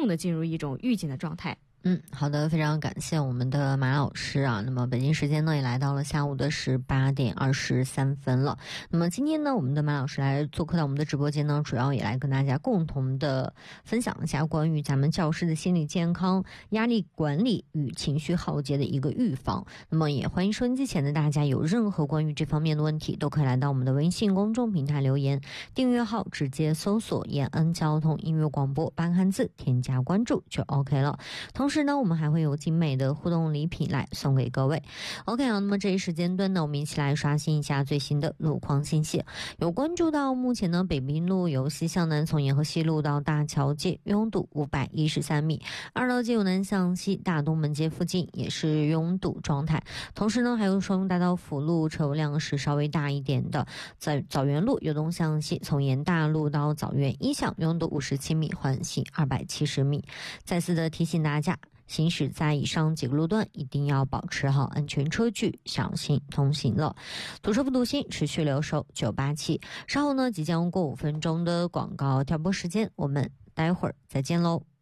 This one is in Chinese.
更的进入一种预警的状态。 好的，非常感谢我们的马老师啊。那么北京时间呢也来到了下午的18点23分了。那么今天呢，我们的马老师来做客到我们的直播间呢，主要也来跟大家共同的分享一下关于咱们教师的心理健康、压力管理与情绪浩劫的一个预防。那么也欢迎收音机前的大家有任何关于这方面的问题，都可以来到我们的微信公众平台留言，订阅号直接搜索延安交通音乐广播8个汉字，添加关注就 OK 了。同时呢，我们还会有精美的互动礼品来送给各位。 OK 那么这一时间段呢，我们一起来刷新一下最新的路况信息。有关注到目前呢，北滨路由西向南从沿河西路到大桥街拥堵513米，二道街由南向西大东门街附近也是拥堵状态。同时呢，还有双大道辅路车辆是稍微大一点的，在枣园路由东向西从沿大路到枣园一巷拥堵57米，环行270米。再次的提醒大家，行驶在以上几个路段一定要保持好安全车距，小心通行了。堵车不堵心，持续留守987。稍后呢，即将过5分钟的广告调播时间，我们待会儿再见喽。